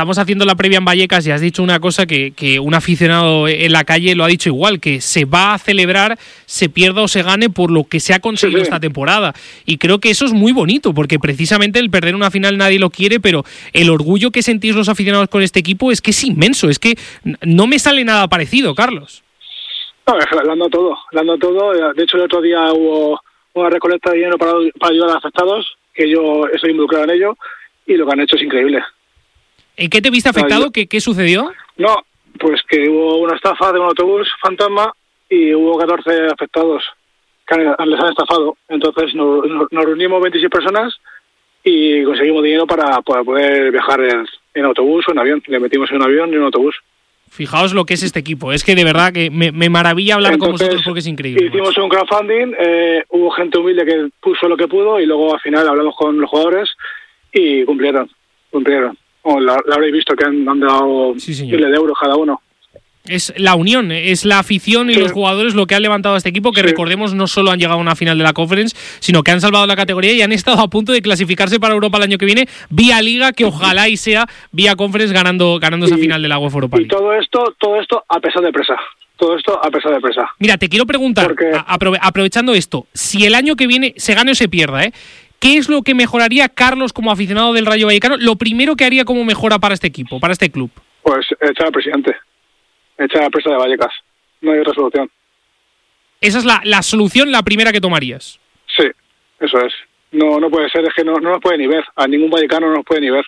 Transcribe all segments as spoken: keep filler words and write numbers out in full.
estamos haciendo la previa en Vallecas y has dicho una cosa que, que un aficionado en la calle lo ha dicho igual, que se va a celebrar, se pierda o se gane por lo que se ha conseguido sí, sí. esta temporada. Y creo que eso es muy bonito, porque precisamente el perder una final nadie lo quiere, pero el orgullo que sentís los aficionados con este equipo es que es inmenso, es que no me sale nada parecido, Carlos. No, es que le han dado todo, le han dado todo. De hecho, el otro día hubo una recolecta de dinero para, para ayudar a los afectados, que yo estoy involucrado en ello, y lo que han hecho es increíble. ¿En qué te viste afectado? ¿Qué, qué sucedió? No, pues que hubo una estafa de un autobús fantasma y hubo catorce afectados que les han estafado. Entonces nos, nos reunimos veintiséis personas y conseguimos dinero para, para poder viajar en, en autobús o en avión. Le metimos en un avión y en un autobús. Fijaos lo que es este equipo. Es que de verdad que me, me maravilla hablar Entonces, con vosotros porque es increíble. Hicimos macho. un crowdfunding, eh, hubo gente humilde que puso lo que pudo y luego al final hablamos con los jugadores y cumplieron. cumplieron. Oh, la, la habréis visto que han, han dado sí, miles de euros cada uno. Es la unión, es la afición y sí. los jugadores lo que han levantado a este equipo, que sí. recordemos no solo han llegado a una final de la Conference, sino que han salvado la categoría y han estado a punto de clasificarse para Europa el año que viene vía Liga, que ojalá y sea vía Conference ganando ganando y, esa final de la UEFA Europa League. Y todo esto, todo esto a pesar de presa. Todo esto a pesar de presa. Mira, te quiero preguntar, Porque... aprove- aprovechando esto, si el año que viene se gane o se pierda, ¿eh? ¿Qué es lo que mejoraría Carlos como aficionado del Rayo Vallecano? Lo primero que haría como mejora para este equipo, para este club. Pues echar al presidente. Echar a presa de Vallecas. No hay otra solución. Esa es la, la solución, la primera que tomarías. Sí, eso es. No no puede ser, es que no, no nos puede ni ver. A ningún vallecano no nos puede ni ver.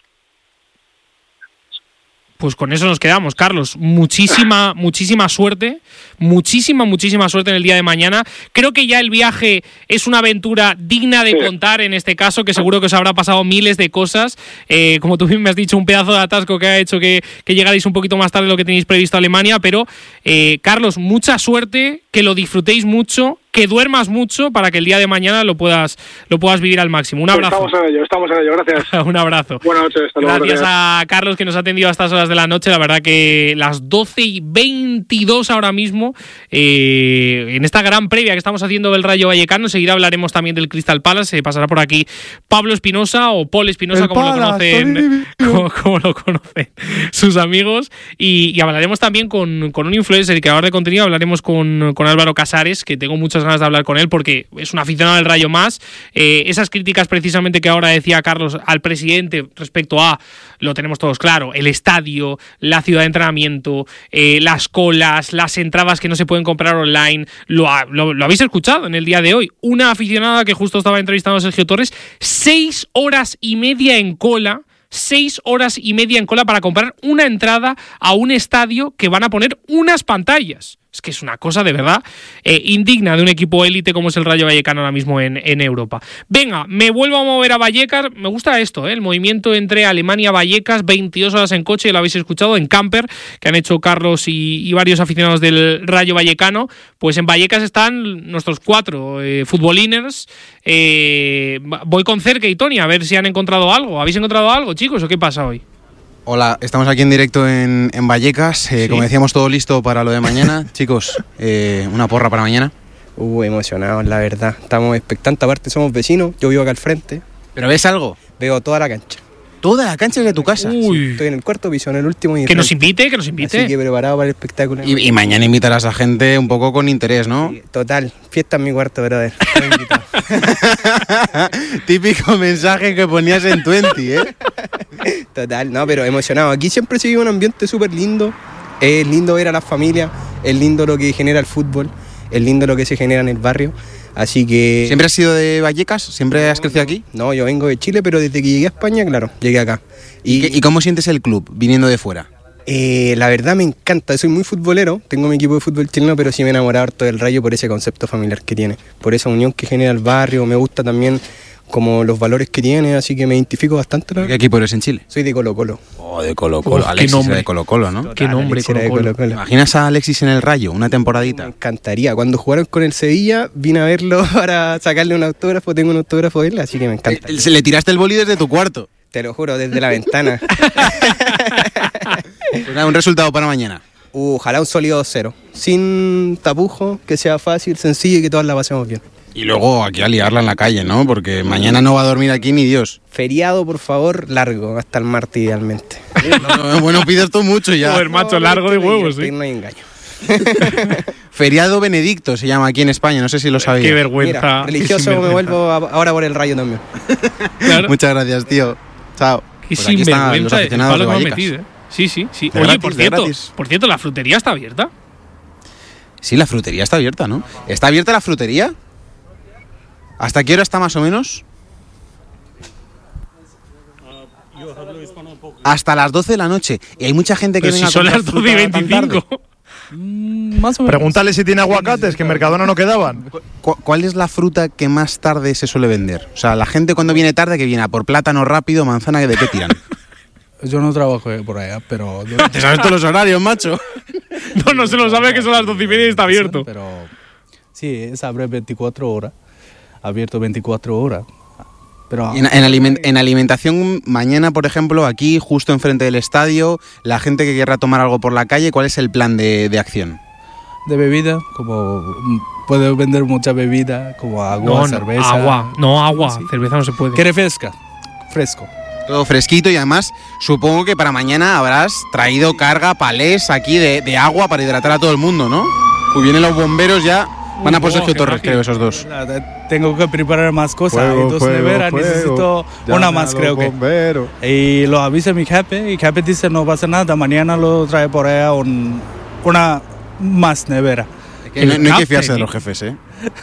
Pues con eso nos quedamos, Carlos. Muchísima, muchísima suerte. Muchísima, muchísima suerte en el día de mañana. Creo que ya el viaje es una aventura digna de sí. contar en este caso, que seguro que os habrá pasado miles de cosas. Eh, como tú bien me has dicho, un pedazo de atasco que ha hecho que, que llegarais un poquito más tarde de lo que tenéis previsto a Alemania. Pero, eh, Carlos, mucha suerte, que lo disfrutéis mucho, que duermas mucho para que el día de mañana lo puedas lo puedas vivir al máximo. Un abrazo. Estamos en ello, estamos en ello, gracias. Un abrazo. Buenas noches. Hasta luego, gracias, gracias a Carlos, que nos ha atendido a estas horas de la noche. La verdad que las doce y veintidós ahora mismo, eh, en esta gran previa que estamos haciendo del Rayo Vallecano. Enseguida hablaremos también del Crystal Palace. Eh, pasará por aquí Pablo Espinosa o Paul Espinosa, como, como lo conocen como, como lo conocen sus amigos. Y, y hablaremos también con, con un influencer y creador de contenido. Hablaremos con, con Álvaro Casares, que tengo muchas ganas de hablar con él porque es un aficionado del Rayo más. Eh, esas críticas precisamente que ahora decía Carlos al presidente respecto a, lo tenemos todos claro, el estadio, la ciudad de entrenamiento, eh, las colas, las entradas que no se pueden comprar online, lo, ha, lo, lo habéis escuchado en el día de hoy. Una aficionada que justo estaba entrevistando a Sergio Torres, seis horas y media en cola, seis horas y media en cola para comprar una entrada a un estadio que van a poner unas pantallas. Es que es una cosa de verdad eh, indigna de un equipo élite como es el Rayo Vallecano ahora mismo en, en Europa. Venga, me vuelvo a mover a Vallecas. Me gusta esto, ¿eh? El movimiento entre Alemania y Vallecas, veintidós horas en coche, lo habéis escuchado, en camper, que han hecho Carlos y, y varios aficionados del Rayo Vallecano. Pues en Vallecas están nuestros cuatro eh, futboliners. Eh, voy con Cerque y Tony a ver si han encontrado algo. ¿Habéis encontrado algo, chicos, o qué pasa hoy? Hola, estamos aquí en directo en, en Vallecas, eh, sí. Como decíamos, todo listo para lo de mañana. Chicos, eh, una porra para mañana. Uh, emocionados, la verdad. Estamos expectantes, aparte somos vecinos, yo vivo acá al frente. ¿Pero ves algo? Veo toda la cancha. ¿Toda la cancha es de tu casa? Uy. Sí, estoy en el cuarto piso, en el último. Y que nos invite, que nos invite. Así que preparado para el espectáculo. Y, y mañana invitarás a gente un poco con interés, ¿no? Sí, total, fiesta en mi cuarto, brother. Típico mensaje que ponías en veinte, ¿eh? Total, no, pero emocionado. Aquí siempre se vive un ambiente súper lindo. Es lindo ver a la familia, es lindo lo que genera el fútbol, es lindo lo que se genera en el barrio. Así que... ¿Siempre has sido de Vallecas? ¿Siempre no, has crecido no, aquí? No, yo vengo de Chile, pero desde que llegué a España, claro, llegué acá. ¿Y, ¿Y, ¿y cómo sientes el club viniendo de fuera? Eh, la verdad me encanta, soy muy futbolero, tengo mi equipo de fútbol chileno, pero sí me he enamorado harto del Rayo por ese concepto familiar que tiene, por esa unión que genera el barrio. Me gusta también como los valores que tiene, así que me identifico bastante. ¿Qué equipo eres en Chile? Soy de Colo Colo. Oh, de Colo Colo. Oh, Alexis qué nombre. De Colo Colo, ¿no? Total, qué nombre, Colo -Colo. Colo -Colo. ¿Te imaginas a Alexis en el Rayo, una temporadita? Me encantaría. Cuando jugaron con el Sevilla, vine a verlo para sacarle un autógrafo, tengo un autógrafo de él, así que me encanta. Se le tiraste el boli desde tu cuarto. Te lo juro, desde la ventana. Pues nada, un resultado para mañana. Uh, ojalá un sólido dos cero. Sin tapujo, que sea fácil, sencillo y que todas la pasemos bien. Y luego aquí a liarla en la calle, ¿no? Porque mañana no va a dormir aquí ni Dios. Feriado, por favor, largo, hasta el martes idealmente. No, bueno, pides tú mucho ya. Joder, macho, largo de huevos, ¿eh? No hay engaño. Feriado Benedicto se llama aquí en España, no sé si lo sabía. Qué vergüenza. Mira, religioso Qué me sinvergüenza. vuelvo a- ahora por el Rayo también. Claro. Muchas gracias, tío. Chao. Qué Pues aquí están los sinvergüenza el aficionados palo de que me han Vallecas. metido, ¿eh? Sí, sí, sí. De Oye, gratis, por de cierto, gratis. por cierto, la frutería está abierta. Sí, la frutería está abierta, ¿no? ¿Está abierta la frutería? ¿Hasta qué hora está más o menos? Hasta las doce de la noche. Y hay mucha gente que Pero si venga a son comprar las doce y fruta tan tarde. veinticinco. Más o menos. Pregúntale si tiene aguacates, que en Mercadona no quedaban. ¿Cu- ¿Cuál es la fruta que más tarde se suele vender? O sea, la gente cuando viene tarde, que viene a por plátano rápido, manzana, ¿de qué tiran? Yo no trabajo por allá, pero... Te sabes todos los horarios, macho. No, no se lo sabe que son las doce y media y está abierto. Pero sí, es abre veinticuatro horas, abierto veinticuatro horas. Pero En, en aliment- en alimentación, mañana, por ejemplo, aquí, justo enfrente del estadio, la gente que quiera tomar algo por la calle, ¿cuál es el plan de, de acción? de bebida, como mm, puedo vender mucha bebida, como agua, No, no, cerveza. agua, no agua, Sí. cerveza no se puede. ¿Quiere fresca? Fresco. Todo fresquito y además supongo que para mañana habrás traído carga, palés aquí de, de agua para hidratar a todo el mundo, ¿no? Pues vienen los bomberos ya, van a por oh, Sergio qué Torres, rápido. creo, esos dos. Nada, Tengo que preparar más cosas. Fuego, y dos fuego, neveras, fuego. necesito Llame una a más, los creo que. bomberos. Y lo avisa mi jefe, y jefe dice no pasa nada, mañana lo trae por allá un, una más nevera. Que no, no hay que Capri. fiarse de los jefes, ¿eh?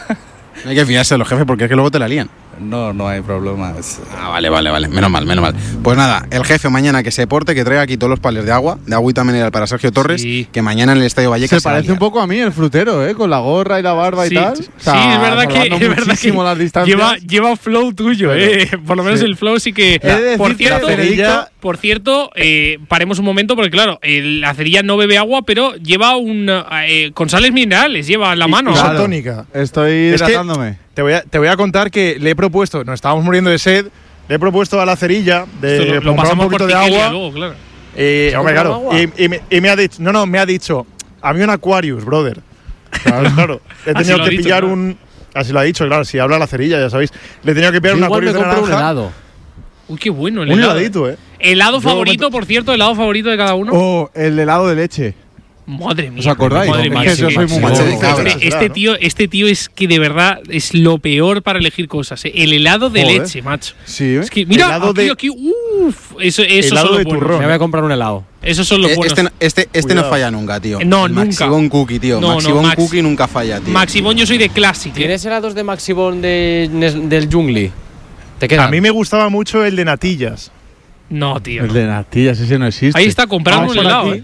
No hay que fiarse de los jefes porque es que luego te la lían. No, no hay problema. es- Ah, vale, vale, vale. Menos mal, menos mal. Pues nada, el jefe mañana que se porte, que traiga aquí todos los palés de agua, de agüita mineral para Sergio Torres, Sí. que mañana en el Estadio Vallecas Se va a parece un liar. poco a mí el frutero, ¿eh? Con la gorra y la barba Sí, y tal. sí, O sea, es verdad que, salvando es verdad muchísimo que las distancias. lleva, lleva flow tuyo, eh. Por lo menos Sí. el flow sí que. He de Por decir que la cierto, cerilla- por cierto, eh, paremos un momento porque claro, el- la cerilla no bebe agua, pero lleva un eh, con sales minerales, lleva en la mano. Claro. Isotónica. Estoy Es que hidratándome. Te voy, a, te voy a contar que le he propuesto, nos estábamos muriendo de sed, le he propuesto a la cerilla de Esto lo, lo comprar un pasamos poquito por de Tiquelia agua. luego, claro. Y, hombre, claro. agua? Y, y me, y me ha dicho, no, no, me ha dicho, a mí un Aquarius, brother. Claro, claro. He Así tenido lo ha que dicho, pillar claro. un. Así lo ha dicho, claro, si habla la cerilla, ya sabéis. Le he tenido que pillar Yo un igual me Aquarius de compro un naranja. helado. Uy, qué bueno el Un helado. heladito, eh. Helado Yo favorito, me- por cierto, helado favorito de cada uno. Oh, el helado de leche. Madre mía. ¿Os acordáis? Madre Es mía, que yo sí. soy muy Macho de macho. cabra. Este, será, este ¿no? tío, este tío es que de verdad es lo peor para elegir cosas. ¿eh? El helado de Joder. leche, macho. Sí, ¿eh? Es que, mira, Helado aquí, de- aquí, uff, eso, esos Helado son los de buenos. turrón. Me voy a comprar un helado. Esos son los Eh, buenos. Este, no- este, este no Cuidado. falla nunca, tío. No, El nunca. Maxibón Cookie, tío. No, no, Maxibón Max- Cookie nunca falla, tío. Maximón, yo soy de Classic. ¿eh? ¿Tienes helados de Maxibón de, del Jungli? ¿Te quedan? A mí me gustaba mucho el de natillas. No, tío. El de natillas, ese no existe. Ahí está comprando Ah, un por helado, aquí. ¿eh?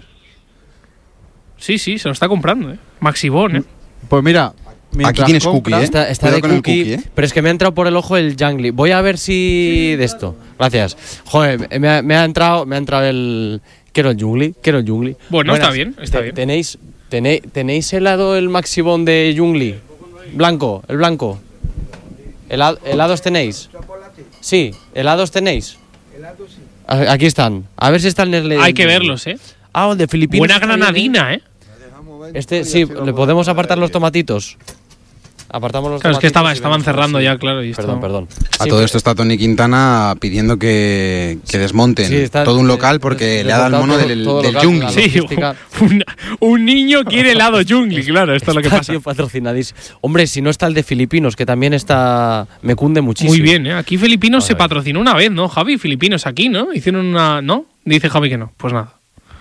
Sí, sí, se lo está comprando, ¿eh? Maxibón, ¿eh? Pues mira, Aquí mientras tienes compras- cookie, ¿eh? Está, está Cuidado de con el cookie, cookie, ¿eh? pero es que me ha entrado por el ojo el Jungli. Voy a ver si de esto. Gracias. Joder, me ha, me ha entrado, me ha entrado el. Quiero el Jungli, quiero el Jungli. Bueno, Buenas. está bien, está Te- bien. Tenéis, tenéis, tenéis helado el Maxibón de Jungli, blanco, el blanco. Hela- ¿Helados tenéis? Sí, helados tenéis. A- Aquí están. A ver si está el Nestlé. Hay que verlos, ¿eh? Ah, el de Filipinas. Buena está bien, ¿eh? granadina, ¿eh? Este, sí, le podemos apartar los tomatitos. Apartamos los Claro, es que estaba, tomatitos y estaban vemos cerrando así. ya, claro. Y Perdón, esto- perdón. A Sí, todo esto está Tony Quintana pidiendo que, que desmonten sí, está- todo un eh, local porque des- le ha dado el mono desmontado del, todo- todo del local, Jungli. la Sí, logística. un, un niño quiere helado Jungli, claro, esto es lo que Está, pasa. tío, patrocinadísimo. Hombre, si no está el de Filipinos, que también está. Me cunde muchísimo. Muy bien, ¿eh? Aquí Filipinos se Joder. patrocinó una vez, ¿no, Javi? Filipinos aquí, ¿no? Hicieron una... ¿No? Dice Javi que no. Pues nada.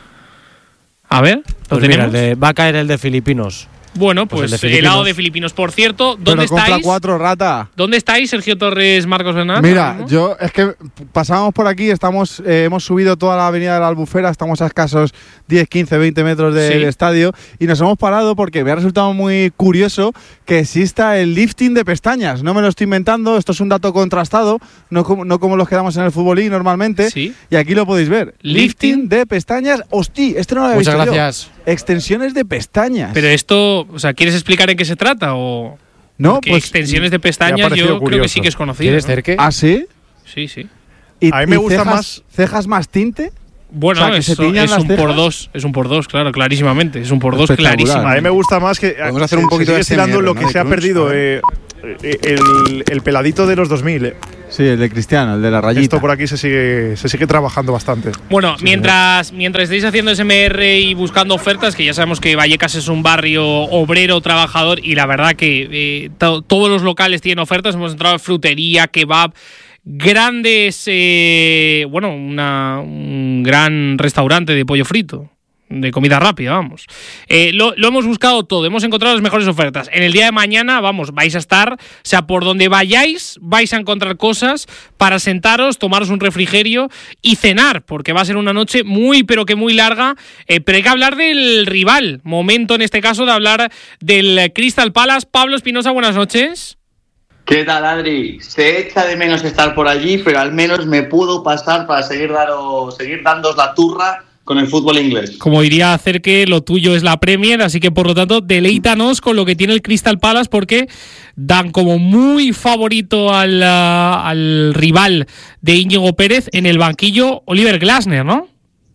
A ver, ¿lo Pues mira, tenemos? el de- va a caer el de Filipinos. Bueno, pues pues, el de Filipinos. helado de Filipinos. Por cierto, ¿dónde Pero compra estáis? cuatro, rata. ¿Dónde estáis, Sergio Torres, Marcos Bernat? Mira, ahora mismo? yo es que pasábamos por aquí, estamos, eh, hemos subido toda la avenida de la Albufera, estamos a escasos diez, quince, veinte metros del Sí. estadio y nos hemos parado porque me ha resultado muy curioso que exista el lifting de pestañas. No me lo estoy inventando, esto es un dato contrastado, no como, no como los que damos en el futbolín normalmente. Sí. Y aquí lo podéis ver. Lifting. de pestañas. Hostia, este no lo había Muchas visto yo. gracias. Extensiones de pestañas. Pero esto, o sea, ¿quieres explicar en qué se trata? O no, Porque pues, extensiones de me ha pestañas yo parecido creo que curioso. sí que es conocido. ¿Quieres ¿no? cerque? ¿Ah, sí? Sí, sí. Y, A mí me y gusta cejas- más- ¿Cejas más tinte? Bueno, O sea, que se eso tiñan es las un por cejas. dos, es un por dos, claro, clarísimamente, es un por dos Espectacular. clarísimo. A mí me gusta más que. Podemos hacer un se- poquito se de sigue estirando A S M R, lo ¿no? que De se ha crunch, perdido a ver. eh, eh, el, el peladito de los dos mil. Eh. Sí, el de Cristiano, el de la rayita. Esto por aquí se sigue, se sigue trabajando bastante. Bueno, sí, mientras, mientras estéis haciendo S M R y buscando ofertas, que ya sabemos que Vallecas es un barrio obrero, trabajador, y la verdad que eh, to- todos los locales tienen ofertas. Hemos entrado en frutería, kebab, grandes, eh, bueno, una, un gran restaurante de pollo frito, de comida rápida, vamos. Eh, lo, lo hemos buscado todo, hemos encontrado las mejores ofertas. En el día de mañana, vamos, vais a estar, o sea, por donde vayáis, vais a encontrar cosas para sentaros, tomaros un refrigerio y cenar, porque va a ser una noche muy, pero que muy larga. Eh, pero hay que hablar del rival. Momento, en este caso, de hablar del Crystal Palace. Pablo Espinosa, buenas noches. ¿Qué tal, Adri? Se echa de menos estar por allí, pero al menos me pudo pasar para seguir, daros, seguir dándos la turra con el fútbol inglés. Como diría hacer que lo tuyo es la Premier, así que por lo tanto deleítanos con lo que tiene el Crystal Palace, porque dan como muy favorito al, uh, al rival de Íñigo Pérez en el banquillo, Oliver Glasner, ¿no?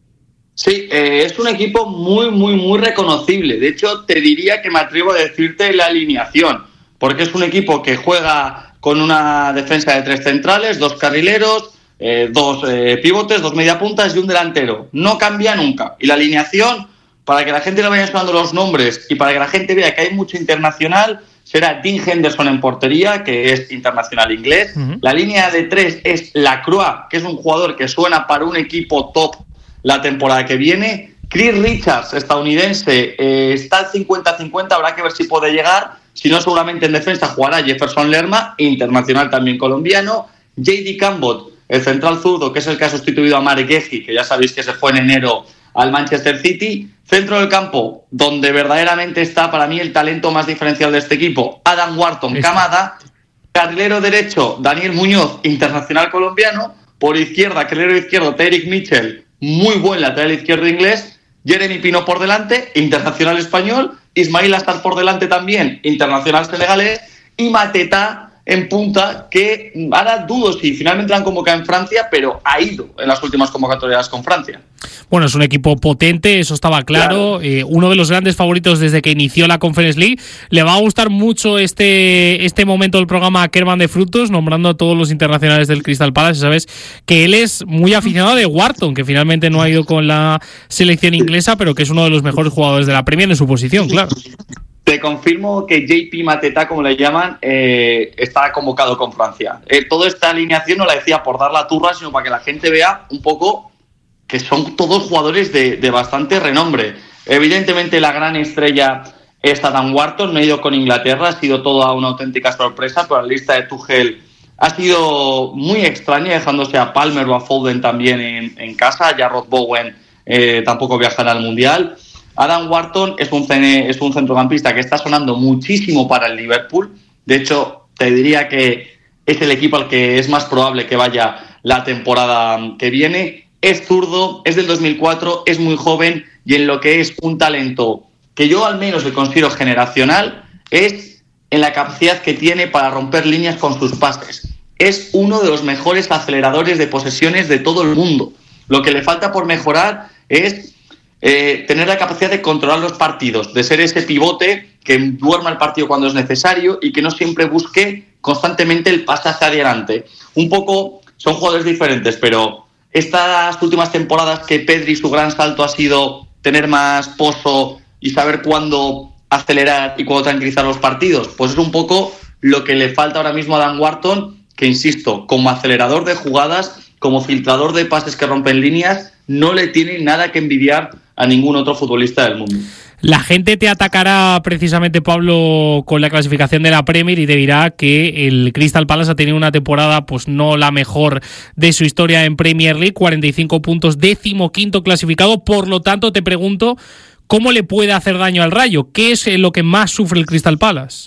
Sí, eh, es un equipo muy, muy, muy reconocible. De hecho, te diría que me atrevo a decirte la alineación, porque es un equipo que juega con una defensa de tres centrales, dos carrileros, Eh, dos eh, pivotes, dos mediapuntas y un delantero. No cambia nunca. Y la alineación, para que la gente le vaya sonando los nombres y para que la gente vea que hay mucho internacional, será Dean Henderson en portería, que es internacional inglés. Uh-huh. La línea de tres es Lacroix, que es un jugador que suena para un equipo top la temporada que viene. Chris Richards, estadounidense, eh, está al cincuenta cincuenta, habrá que ver si puede llegar. Si no, seguramente en defensa jugará Jefferson Lerma, internacional también colombiano. J D Cambot, el central zurdo, que es el que ha sustituido a Marek Gehi, que ya sabéis que se fue en enero al Manchester City. Centro del campo, donde verdaderamente está para mí el talento más diferencial de este equipo, Adam Wharton Camada. Carrilero derecho, Daniel Muñoz, internacional colombiano. Por izquierda, carrilero izquierdo, Tyrick Mitchell, muy buen lateral izquierdo inglés. Jeremy Pino por delante, internacional español. Ismail Assar por delante también, internacional senegalés. Y Mateta en punta, que ahora dudo si finalmente la han convocado en Francia, pero ha ido en las últimas convocatorias con Francia. Bueno, es un equipo potente, eso estaba claro, claro. Eh, uno de los grandes favoritos desde que inició la Conference League. Le va a gustar mucho este, este momento del programa a Kerman de Frutos, nombrando a todos los internacionales del Crystal Palace. Sabes que él es muy aficionado de Wharton, que finalmente no ha ido con la selección inglesa, pero que es uno de los mejores jugadores de la Premier en su posición, claro. Te confirmo que J P Mateta, como le llaman, eh, está convocado con Francia. Eh, toda esta alineación no la decía por dar la turra, sino para que la gente vea un poco que son todos jugadores de, de bastante renombre. Evidentemente la gran estrella es Adam Wharton, no ha ido con Inglaterra, ha sido toda una auténtica sorpresa, pero la lista de Tuchel ha sido muy extraña, dejándose a Palmer o a Foden también en, en casa. Ya Rod Bowen eh, tampoco viajará al Mundial. Adam Wharton es un, es un centrocampista que está sonando muchísimo para el Liverpool. De hecho, te diría que es el equipo al que es más probable que vaya la temporada que viene. Es zurdo, es del dos mil cuatro, es muy joven, y en lo que es un talento que yo al menos le considero generacional es en la capacidad que tiene para romper líneas con sus pases. Es uno de los mejores aceleradores de posesiones de todo el mundo. Lo que le falta por mejorar es Eh, tener la capacidad de controlar los partidos, de ser ese pivote que duerma el partido cuando es necesario y que no siempre busque constantemente el pase hacia adelante. Un poco, son jugadores diferentes, pero estas últimas temporadas que Pedri, su gran salto ha sido tener más pozo y saber cuándo acelerar y cuándo tranquilizar los partidos, pues es un poco lo que le falta ahora mismo a Dan Wharton, que insisto, como acelerador de jugadas, como filtrador de pases que rompen líneas, no le tiene nada que envidiar a ningún otro futbolista del mundo. La gente te atacará precisamente, Pablo, con la clasificación de la Premier y te dirá que el Crystal Palace ha tenido una temporada pues no la mejor de su historia en Premier League, cuarenta y cinco puntos, décimo quinto clasificado. Por lo tanto, te pregunto, ¿cómo le puede hacer daño al Rayo? ¿Qué es lo que más sufre el Crystal Palace?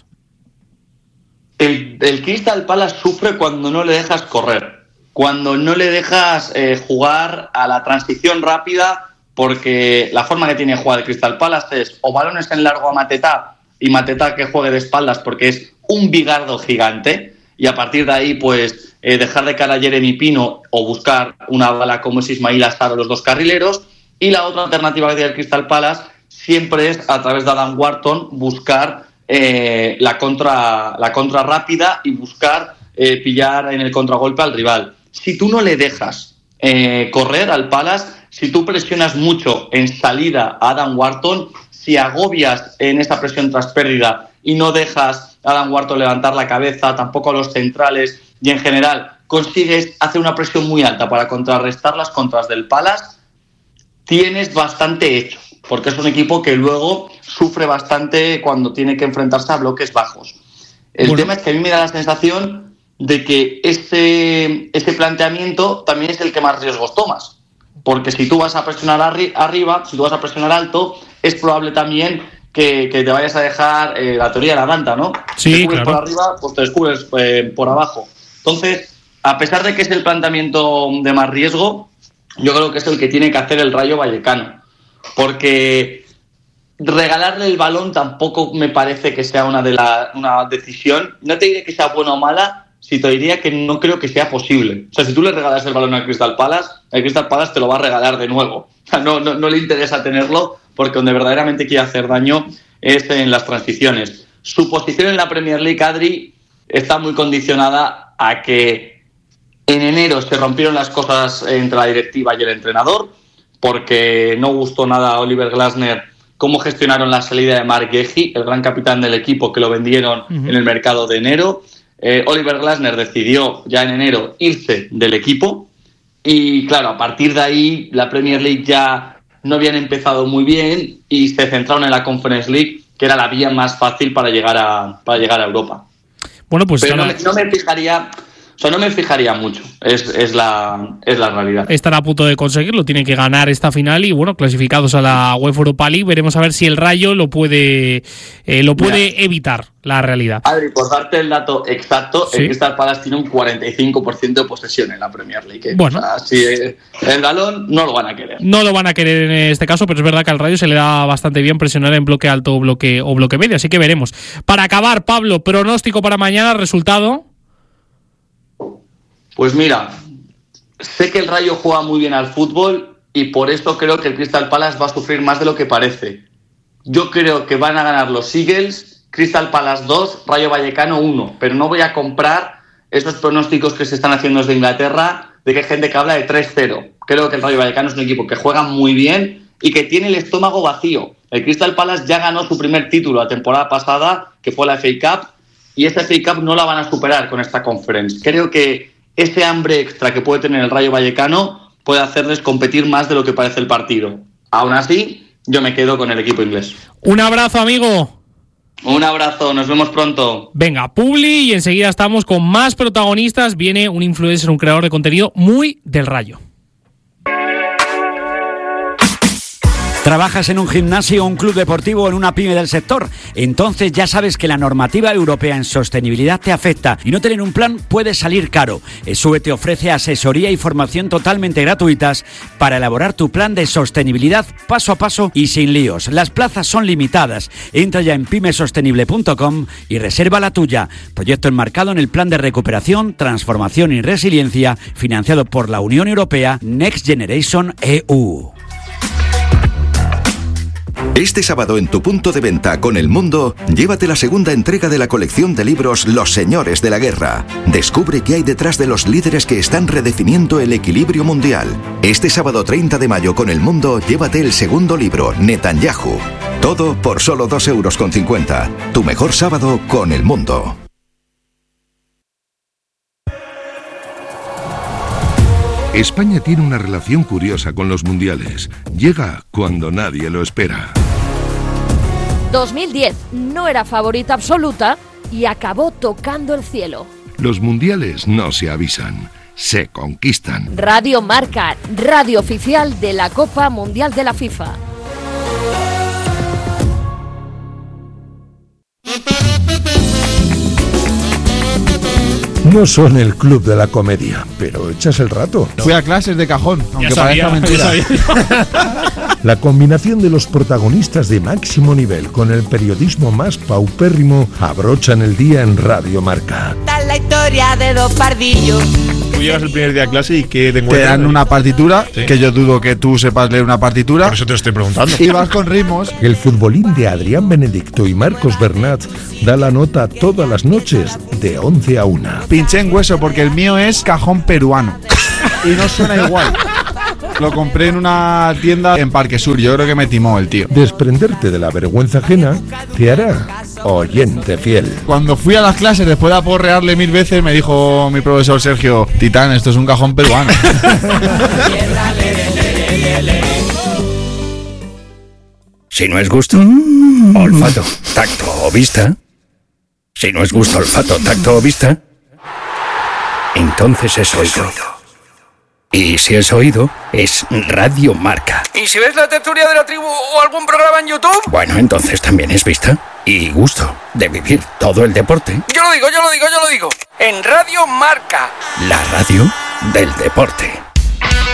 El, el Crystal Palace sufre cuando no le dejas correr, cuando no le dejas eh, jugar a la transición rápida, porque la forma que tiene de jugar el Crystal Palace es o balones en largo a Mateta, y Mateta que juegue de espaldas porque es un bigardo gigante, y a partir de ahí pues eh, dejar de cara a Jeremy Pino o buscar una bala como es Ismail Assar o los dos carrileros. Y la otra alternativa que tiene el Crystal Palace siempre es a través de Adam Wharton buscar eh, la contra la contra rápida y buscar eh, pillar en el contragolpe al rival. Si tú no le dejas eh, correr al Palace, si tú presionas mucho en salida a Adam Wharton, si agobias en esa presión tras pérdida y no dejas a Adam Wharton levantar la cabeza, tampoco a los centrales, y en general consigues hacer una presión muy alta para contrarrestar las contras del Palace, tienes bastante hecho, porque es un equipo que luego sufre bastante cuando tiene que enfrentarse a bloques bajos. El bueno. tema es que a mí me da la sensación de que ese, ese planteamiento también es el que más riesgos tomas, porque si tú vas a presionar arri- arriba, si tú vas a presionar alto, es probable también que, que te vayas a dejar eh, la teoría de la manta, ¿no? Sí, te descubres claro. por arriba, pues te descubres eh, por abajo. Entonces, a pesar de que es el planteamiento de más riesgo, yo creo que es el que tiene que hacer el Rayo Vallecano, porque regalarle el balón tampoco me parece que sea una, de la, una decisión. No te diré que sea buena o mala, si te diría que no creo que sea posible. O sea, si tú le regalas el balón al Crystal Palace, el Crystal Palace te lo va a regalar de nuevo. O sea, no, no, no le interesa tenerlo, porque donde verdaderamente quiere hacer daño es en las transiciones. Su posición en la Premier League, Adri, está muy condicionada a que en enero se rompieron las cosas entre la directiva y el entrenador, porque no gustó nada a Oliver Glasner cómo gestionaron la salida de Mark Gehi, el gran capitán del equipo, que lo vendieron uh-huh. en el mercado de enero. Eh, Oliver Glasner decidió ya en enero irse del equipo y, claro, a partir de ahí la Premier League ya no habían empezado muy bien y se centraron en la Conference League, que era la vía más fácil para llegar a, para llegar a Europa. Bueno, pues Pero no me, no me fijaría... O sea, no me fijaría mucho, es, es, la, es la realidad. Estará a punto de conseguirlo, tiene que ganar esta final y, bueno, clasificados a la UEFA Europa League, veremos a ver si el Rayo lo puede eh, lo puede Mira, evitar, la realidad. Adri, por darte el dato exacto, ¿sí? El Crystal Palace tiene un cuarenta y cinco por ciento de posesión en la Premier League. ¿eh? Bueno. O sea, si el balón no lo van a querer. No lo van a querer en este caso, pero es verdad que al Rayo se le da bastante bien presionar en bloque alto o bloque, o bloque medio, así que veremos. Para acabar, Pablo, pronóstico para mañana, resultado... Pues mira, sé que el Rayo juega muy bien al fútbol y por eso creo que el Crystal Palace va a sufrir más de lo que parece. Yo creo que van a ganar los Eagles, Crystal Palace dos, Rayo Vallecano uno, pero no voy a comprar esos pronósticos que se están haciendo desde Inglaterra de que hay gente que habla de tres cero. Creo que el Rayo Vallecano es un equipo que juega muy bien y que tiene el estómago vacío. El Crystal Palace ya ganó su primer título la temporada pasada, que fue la F A Cup, y esa F A Cup no la van a superar con esta conference. Creo que ese hambre extra que puede tener el Rayo Vallecano puede hacerles competir más de lo que parece el partido. Aún así, yo me quedo con el equipo inglés. Un abrazo, amigo. Un abrazo, nos vemos pronto. Venga, Publi, y enseguida estamos con más protagonistas. Viene un influencer, un creador de contenido muy del Rayo. ¿Trabajas en un gimnasio, un club deportivo o en una pyme del sector? Entonces ya sabes que la normativa europea en sostenibilidad te afecta y no tener un plan puede salir caro. ESUE te ofrece asesoría y formación totalmente gratuitas para elaborar tu plan de sostenibilidad paso a paso y sin líos. Las plazas son limitadas. Entra ya en pymesostenible punto com y reserva la tuya. Proyecto enmarcado en el Plan de Recuperación, Transformación y Resiliencia financiado por la Unión Europea Next Generation E U. Este sábado en tu punto de venta con El Mundo, llévate la segunda entrega de la colección de libros Los Señores de la Guerra. Descubre qué hay detrás de los líderes que están redefiniendo el equilibrio mundial. Este sábado treinta de mayo con El Mundo, llévate el segundo libro, Netanyahu. Todo por solo dos euros con cincuenta. Tu mejor sábado con El Mundo. España tiene una relación curiosa con los mundiales. Llega cuando nadie lo espera. dos mil diez no era favorita absoluta y acabó tocando el cielo. Los mundiales no se avisan, se conquistan. Radio Marca, radio oficial de la Copa Mundial de la FIFA. No son el club de la comedia, pero echas el rato. Fui a clases de cajón, aunque sabía, parezca mentira. La combinación de los protagonistas de máximo nivel con el periodismo más paupérrimo abrochan el día en Radio Marca. Tal la historia de dos pardillos Tú llegas el primer día a clase y ¿qué te Te encuentras? dan una partitura, Sí. que yo dudo que tú sepas leer una partitura. Por eso te lo estoy preguntando. Y vas con ritmos. El futbolín de Adrián Benedicto y Marcos Bernat da la nota todas las noches de once a una. Pinché en hueso porque el mío es cajón peruano. Y no suena igual. Lo compré en una tienda en Parque Sur. Yo creo que me timó el tío. Desprenderte de la vergüenza ajena te hará oyente fiel. Cuando fui a las clases, después de aporrearle mil veces, me dijo mi profesor Sergio: Titán, esto es un cajón peruano. Si no es gusto, olfato, tacto o vista. Si no es gusto, olfato, tacto o vista, entonces es oído. Y si es oído, es Radio Marca. ¿Y si ves la tertulia de la tribu o algún programa en YouTube? Bueno, entonces también es vista y gusto de vivir todo el deporte. Yo lo digo, yo lo digo, yo lo digo. En Radio Marca. La radio del deporte.